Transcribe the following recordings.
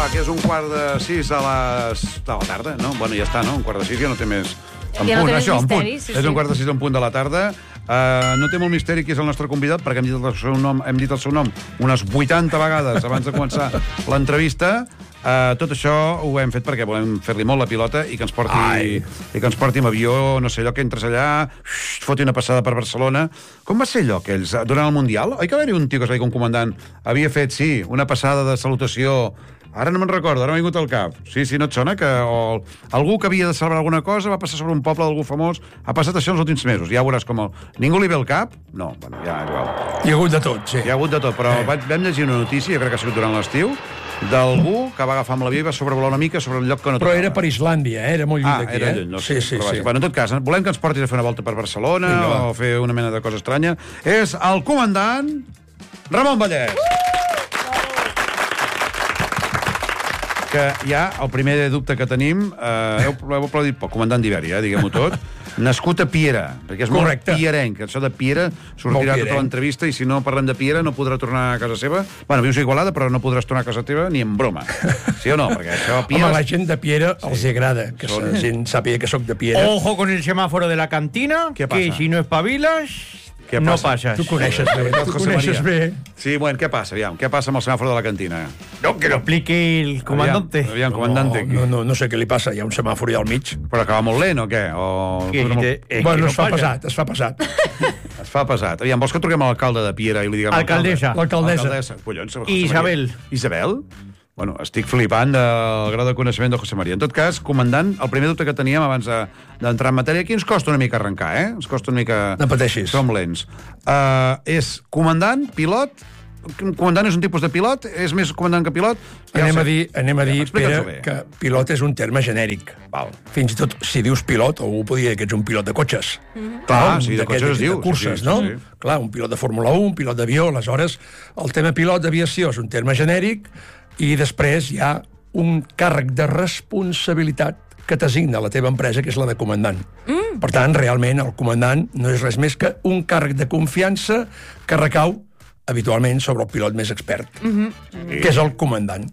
va, que és 5:45 de la tarda, no? Bueno, ja està, no? 5:45 ja no té més... En Ja no punt, té més això, en punt. misteri, sí, És sí. 5:45 en punt de la tarda. No té molt misteri qui és el nostre convidat, perquè hem dit el seu nom unes 80 vegades abans de començar l'entrevista. Tot això ho hem fet perquè volem fer-li molt la pilota i que ens porti amb avió, no sé, allò que entres allà, foti una passada per Barcelona. Com va ser allò, aquells, durant el Mundial? Oi que va haver-hi un tio que es veia com comandant? Havia fet, sí, una passada de salutació. Ara no me'n recordo, ara m'ha vingut al cap. Sí, no et sona? Que algú que havia de celebrar alguna cosa va passar sobre un poble d'algú famós. Ha passat això els últims mesos. Ja veuràs com ningú li ve al cap? No, bueno, ja és igual. Hi ha hagut de tot, sí. Hi ha hagut de tot, però vam llegir una notícia, jo crec que ha sigut durant l'estiu, d'algú que va agafar amb l'avió i va sobrevolar una mica sobre un lloc que no tocava. Però era per Islàndia, era molt lluny d'aquí. Era lluny, no sé. Sí. Bueno, en tot cas, volem que ens portis a fer una volta per Barcelona o fer una mena de cosa estranya. És el comandant Ramon Vallès. Que ja, el primer dubte que tenim, heu aplaudit poc, comandant d'Ibèria, diguem-ho tot, nascut a Piera, perquè és molt pierenc. Això de Piera sortirà tota l'entrevista i si no parlem de Piera no podrà tornar a casa seva. Bueno, vius a Igualada, però no podràs tornar a casa teva ni en broma. Sí o no? Perquè això, Piera... Home, la gent de Piera els agrada que la gent sàpiga que sóc de Piera. Ojo con el semáforo de la cantina, que si no espabiles... No passes. Tu coneixes bé. Sí, bueno, què passa? Aviam, què passa amb el semàfor de la cantina? No, que lo expliqui el comandante. Aviam, comandante. No sé què li passa, hi ha un semàfor allà al mig. Però que va molt lent o què? Bueno, es fa pesat. Es fa pesat. Aviam, vols que truquem a l'alcalde de Piera i li diguem... L'alcaldessa. Collons, Isabel. Isabel? Bueno, estic flipant del grau de coneixement de José María. En tot cas, comandant, el primer dubte que teníem abans d'entrar en matèria, aquí ens costa una mica arrencar, Ens costa una mica... No pateixis. Som lents. És comandant, pilot... Comandant és un tipus de pilot? És més comandant que pilot? Anem a dir, Pere, que pilot és un terme genèric. Val. Fins i tot, si dius pilot, algú podria dir que ets un pilot de cotxes. Clar, sí, de cotxes es diu. De curses, no? Clar, un pilot de Fórmula 1, un pilot d'avió, aleshores, el tema pilot d'aviació és un terme genèric i després hi ha un càrrec de responsabilitat que t'assigna la teva empresa, que és la de comandant. Per tant, realment, el comandant no és res més que un càrrec de confiança que recau habitualment sobre el pilot més expert, que és el comandant.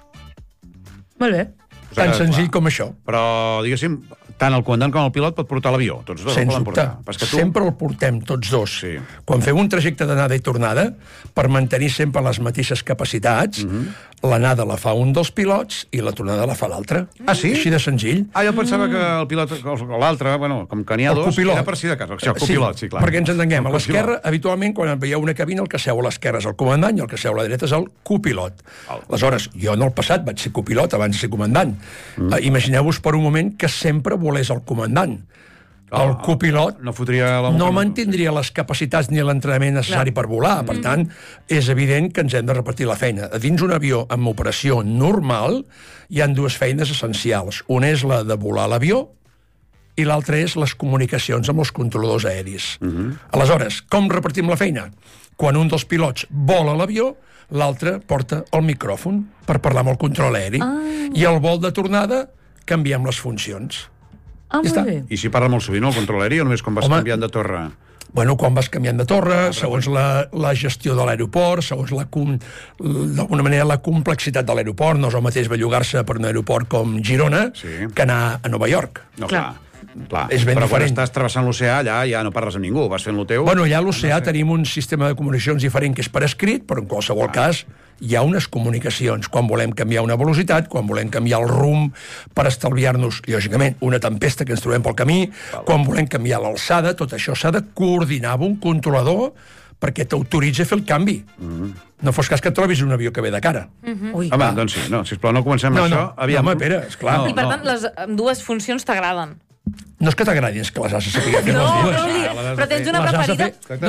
Molt bé. Tan senzill com això. Però, diguéssim, tant el comandant com el pilot pot portar l'avió. Tots dos el poden portar. Sempre el portem, tots dos. Quan fem un trajecte d'anada i tornada, per mantenir sempre les mateixes capacitats, l'anada la fa un dels pilots i la tornada la fa l'altre. Ah, sí? Així de senzill. Jo pensava que el pilot, l'altre, bueno, com que n'hi ha dos, era per si de cas. Això, copilot, sí, clar. Perquè ens entenguem. A l'esquerra, habitualment, quan veieu una cabina, el que seu a l'esquerra és el comandant i el que seu a la dreta és el copilot. Aleshores, jo en el passat vaig ser copilot abans de ser comandant. Imagineu-vos per un moment que sempre volés el comandant. El copilot no mantindria les capacitats ni l'entrenament necessari per volar. Per tant, és evident que ens hem de repartir la feina. A dins un avió amb operació normal hi han dues feines essencials. Una és la de volar l'avió i l'altra és les comunicacions amb els controladors aeris. Aleshores, com repartim la feina? Quan un dels pilots vola l'avió, l'altre porta el micròfon per parlar amb el control aeri. I al vol de tornada canviem les funcions. Molt bé. I si parla molt sovint el control aeri o només quan vas canviant de torre? Bueno, quan vas canviant de torre, segons la gestió de l'aeroport, segons d'alguna manera la complexitat de l'aeroport, no és el mateix bellugar-se per un aeroport com Girona que anar a Nova York. No, clar. És ben però diferent. quan estàs travessant l'oceà, allà ja no parles amb ningú, vas fent lo teu... Bueno, allà a l'oceà tenim un sistema de comunicacions diferent que és per escrit, però en qualsevol cas hi ha unes comunicacions. Quan volem canviar una velocitat, quan volem canviar el rumb per estalviar-nos, lògicament, una tempesta que ens trobem pel camí, quan volem canviar l'alçada, tot això s'ha de coordinar amb un controlador perquè t'autoritza a fer el canvi. No fos cas que et trobis un avió que ve de cara. Home, doncs sí, no, sisplau, no comencem amb això. Home, Pere, esclar. I per tant, les dues funcions t'agraden? No és que t'agradin, és que les has de saber fer les dues. Però tens una preferida?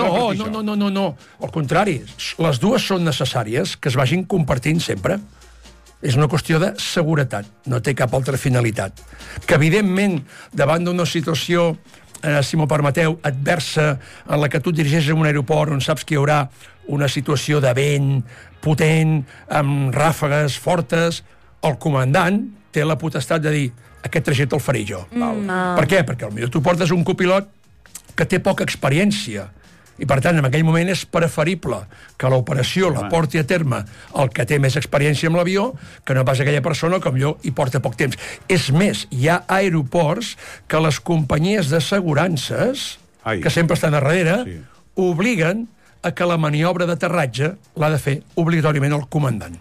No. Al contrari, les dues són necessàries que es vagin compartint sempre. És una qüestió de seguretat, no té cap altra finalitat. Que, evidentment, davant d'una situació, si m'ho permeteu, adversa, en la que tu et dirigeixes a un aeroport on saps que hi haurà una situació de vent potent, amb ràfegues fortes, el comandant té la potestat de dir aquest trajecte el faré jo. Per què? Perquè potser tu portes un copilot que té poca experiència I, per tant, en aquell moment és preferible que l'operació la porti a terme el que té més experiència amb l'avió que no pas aquella persona que millor hi porta poc temps. És més, hi ha aeroports que les companyies d'assegurances, que sempre estan a darrere, obliguen a que la maniobra d'aterratge l'ha de fer obligatòriament el comandant.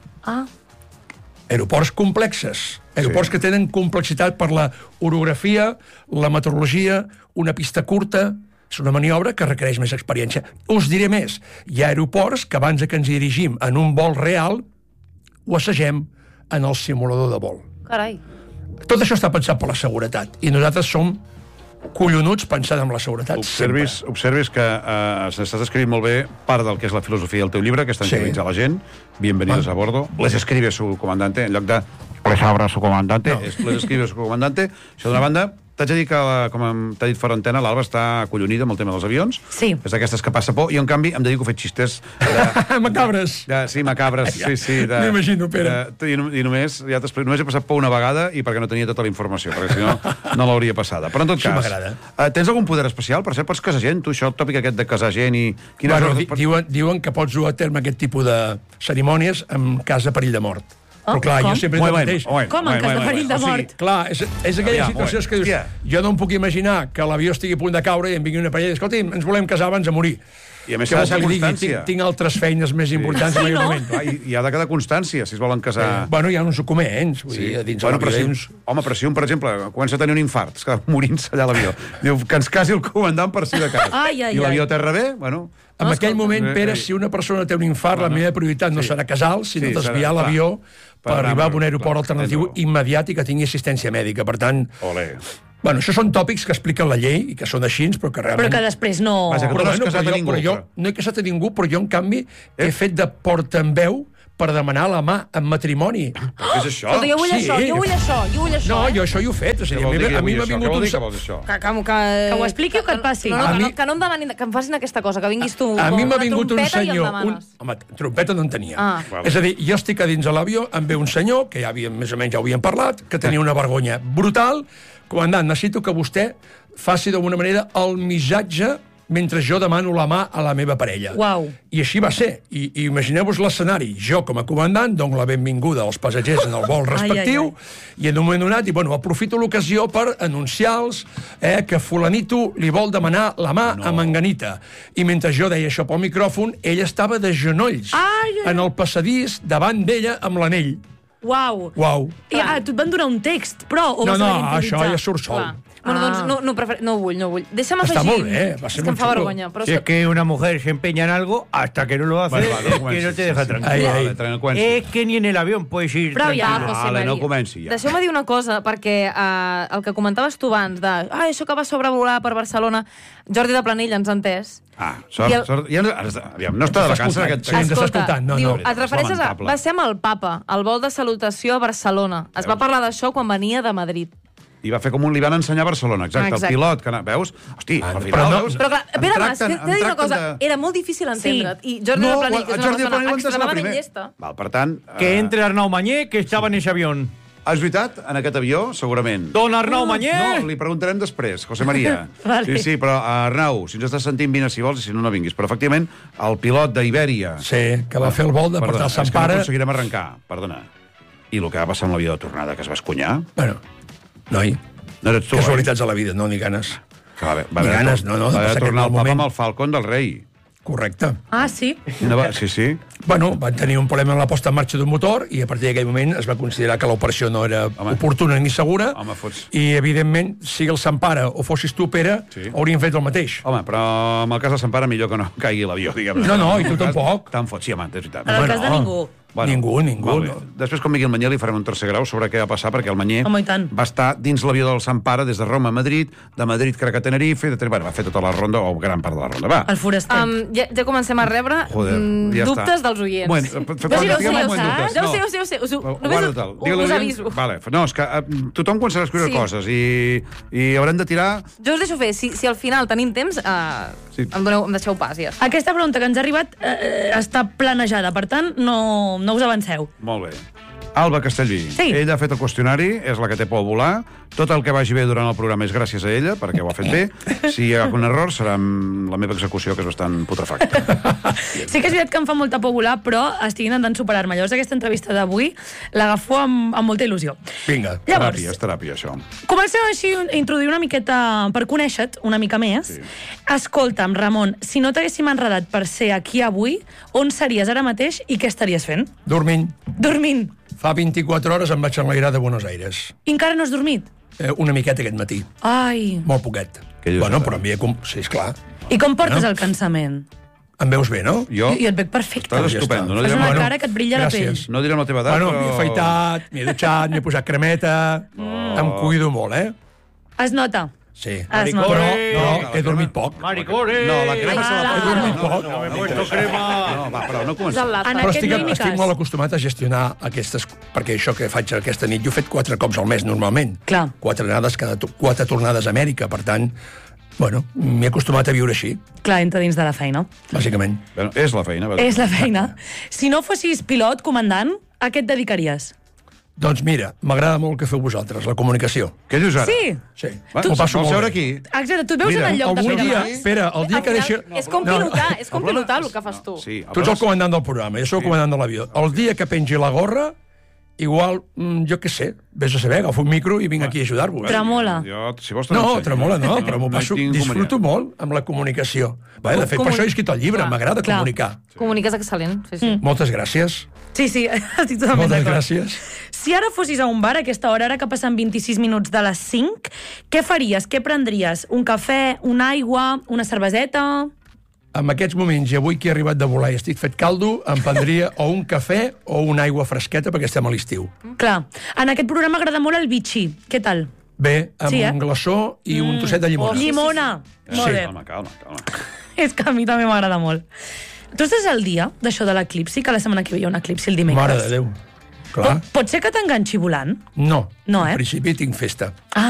Aeroports complexes, aeroports que tenen complexitat per la orografia, la meteorologia, una pista curta. És una maniobra que requereix més experiència. Us diré més, hi ha aeroports que abans que ens hi dirigim en un vol real ho assagem en el simulador de vol. Carai. Tot això està pensat per la seguretat i nosaltres som collonuts pensant en la seguretat. Observis que s'estàs escrivint molt bé part del que és la filosofia del teu llibre, que és tranquil·litzar la gent. Bienvenidos a bordo. Les escribe su comandante, en lloc de les abra su comandante. Les escribe su comandante. Això d'una banda, t'haig de dir que, com t'ha dit fora antena, l'Alba està acollonida amb el tema dels avions. Sí. És d'aquestes que passa por, i en canvi em dedico a fer xistes... Macabres. Sí, macabres, sí. M'imagino, Pere. I només he passat por una vegada i perquè no tenia tota la informació, perquè si no, no l'hauria passada. Però en tot cas, tens algun poder especial? Per cert, pots casar gent? Tu, això, el tòpic aquest de casar gent i... Diuen que pots dur a terme aquest tipus de cerimònies en cas de perill de mort. Però clar, jo sempre dic el mateix. Com en cas de perill de mort? Clar, és aquella situació que dius, jo no em puc imaginar que l'avió estigui a punt de caure i em vingui una parella i escolti, ens volem casar abans de morir. I a més s'ha de ser constància. Tinc altres feines més importants en aquell moment. Hi ha de quedar constància, si es volen casar... Bueno, hi ha uns documents, vull dir, dins l'avió. Home, però si un, per exemple, comença a tenir un infart, es queda morint-se allà a l'avió. Diu que ens casi el comandant per si de cas. I l'avió terra bé, bueno... En aquell moment, Pere, si una persona té un infart, la meva prioritat no serà casar-lo, sinó desviar l'avió per arribar a un aeroport alternatiu immediat i que tingui assistència mèdica. Per tant... Bueno, això són tòpics que expliquen la llei i que són així, però que realment... Però que després no... Però jo no he casat a ningú, però jo, en canvi, he fet de portaveu per demanar la mà en matrimoni. Què és això? Jo vull això. No, jo això hi he fet. A mi m'ha vingut un... Que ho expliqui o que et passi? Que no em demanin, que em facin aquesta cosa, que vinguis tu a mi m'ha vingut un senyor... Home, trompeta no en tenia. És a dir, jo estic a dins de l'avió, em ve un senyor, que més o menys ja ho havíem parlat, que tenia una vergonya brutal. Comandant, necessito que vostè faci d'alguna manera el missatge mentre jo demano la mà a la meva parella. Uau. I així va ser. I imagineu-vos l'escenari. Jo, com a comandant, dono la benvinguda als passatgers en el vol respectiu, i en un moment donat, aprofito l'ocasió per anunciar-los que fulanito li vol demanar la mà a Manganita. I mentre jo deia això pel micròfon, ell estava de genolls en el passadís davant d'ella amb l'anell. Uau. I tu et van donar un text, però... No, això ja surt sol. Bueno, doncs no vull. Deixa'm afegir... Està molt bé, va ser molt xulo. Vergonya, però si es que una mujer se empeña en algo, hasta que no lo hace, es que no te deja tranquilo. Es que ni en el avión puedes ir tranquilo. No comenci ja. Deixeu-me dir una cosa, perquè el que comentaves tu abans de això que va sobrevolar per Barcelona, Jordi de Planell ens ha entès. No està de vacances aquest... Escolta, diu, et refereixes a... Va ser amb el papa, el vol de salutació a Barcelona. Es va parlar d'això quan venia de Madrid. I va fer com li van ensenyar a Barcelona, exacte. El pilot, que veus? Hosti, al final, veus? Però clar, Pere Mas, t'he de dir una cosa, era molt difícil entendre't. I Jordi de Planell, que és una persona extremadament llesta. Per tant... Que entre Arnau Mañé, que estava en ese avión. És veritat, en aquest avió, segurament. Don Arnau Mañé? No, li preguntarem després, José María. Sí, però Arnau, si ens estàs sentint, vine si vols, i si no, no vinguis. Però, efectivament, el pilot d'Ibèria... Sí, que va fer el vol de portar el Sant Pare... És que no aconseguirem arrencar, perdona. I el que va passar amb l'avió de tornada, que es va escunyar... Bueno, noi... No eres tu, casualitats de la vida, no, ni ganes. Va haver de tornar el papa amb el Falcon del rei. Correcte. Sí? Sí. Bueno, van tenir un problema en la posta en marxa d'un motor i a partir d'aquell moment es va considerar que l'operació no era oportuna ni segura i, evidentment, sigui el Sant Pare o fossis tu, Pere, haurien fet el mateix. Home, però en el cas del Sant Pare millor que no caigui l'avió, diguem. No, i tu tampoc. Te'n fots, sí, home, és veritat. En el cas de ningú. Ningú. No. Després, com Miguel Mañé, li farem un tercer grau sobre què va passar, perquè el Mañé va estar dins l'avió del Sant Pare des de Roma a Madrid, de Madrid crec a Tenerife, va fer tota la ronda, o gran part de la ronda. Va. El foraster. Ja comencem a rebre dubtes dels oients. Ja ho sé. Us aviso. No, és que tothom quan s'ha d'escriure coses i haurem de tirar... Jo us deixo fer. Si al final tenim temps, em deixeu pas, ja. Aquesta pregunta que ens ha arribat està planejada, per tant, no us avanceu. Molt bé. Alba Castellví. Sí. Ella ha fet el qüestionari, és la que té por a volar. Tot el que vagi bé durant el programa és gràcies a ella, perquè ho ha fet bé. Si hi ha algun error, serà la meva execució, que és bastant putrefacta. Sí que és veritat que em fa molta por volar, però estic intentant superar-me. Llavors, aquesta entrevista d'avui l'agafo amb molta il·lusió. Vinga. Llavors, És teràpia, això. Comencem així a introduir una miqueta, per conèixer-te una mica més. Sí. Escolta'm, Ramon, si no t'haguéssim enredat per ser aquí avui, on series ara mateix i què estaries fent? Dormint. Dormint. Fa 24 hores em vaig enlairar de Buenos Aires. I encara no has dormit? Una miqueta aquest matí. Ai. Molt poquet. Bueno, però em veia... Sí, esclar. I com portes el cansament? Em veus bé, no? Jo et veig perfecte. Estàs estupendo. Fas una cara que et brilla la pell. No direm la teva edat, però... M'he afaitat, m'he dutxat, m'he posat cremeta... Em cuido molt, Es nota. Sí. Però he dormit poc. Maricore! No, la crema se la He dormit poc. No, m'he puesto crema. No, va, però no comencem. Però estic molt acostumat a gestionar aquestes... Perquè això que faig aquesta nit, jo he fet 4 cops al mes, normalment. Clar. 4 anades, 4 tornades a Amèrica, per tant... Bueno, m'he acostumat a viure així. Clar, entra dins de la feina. Bàsicament. Bueno, és la feina. És la feina. Si no fossis pilot, comandant, a què et dedicaries? Doncs mira, m'agrada molt el que feu vosaltres, la comunicació. Què dius ara? Sí. Sí. M'ho passo molt bé. Aquí? Exacte, tu et veus en el lloc de fer dia, espera, el dia que deixi... És com pilotar el que fas tu. Sí, tu ets el comandant del programa, jo soc el comandant de l'avió. El dia que pengi la gorra, igual, jo què sé, vés a saber, agafo un micro i vinc aquí a ajudar-vos. Tremola. No, tremola no, però m'ho passo, disfruto molt amb la comunicació. De fet, per això he escrit el llibre, m'agrada comunicar. Comuniques excel·lent, sí. Moltes gràcies. Sí, estic totalment d'acord. Moltes gràcies. Si ara fossis a un bar a aquesta hora, ara que passen 26 minuts de les 5, què faries? Què prendries? Un cafè, una aigua, una cerveseta? En aquests moments, i avui que he arribat de volar i estic fet caldo, em prendria o un cafè o una aigua fresqueta perquè estem a l'estiu. Clar. En aquest programa m'agrada molt el bitxí. Què tal? Bé, amb un glaçó i un trosset de llimona. Llimona! Molt bé. Calma. És que a mi també m'agrada molt. Tu estàs al dia d'això de l'eclipsi, que la setmana que ve hi ha un eclipsi el dimecres? Mare de Déu. Clar. Pot ser que t'enganxi volant? No. No, En principi tinc festa.